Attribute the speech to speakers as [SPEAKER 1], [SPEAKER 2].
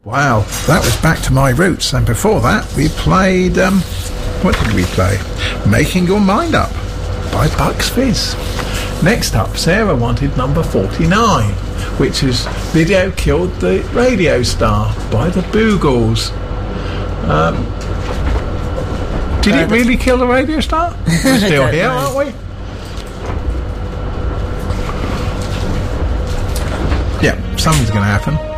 [SPEAKER 1] Wow, that was Back to My Roots, and before that we played, what did we play? Making Your Mind Up by Bucks Fizz. Next up, Sarah wanted number 49, which is Video Killed the Radio Star by the Boogles. Did it really kill the radio star? We're still here, aren't we? Yeah, something's going to happen.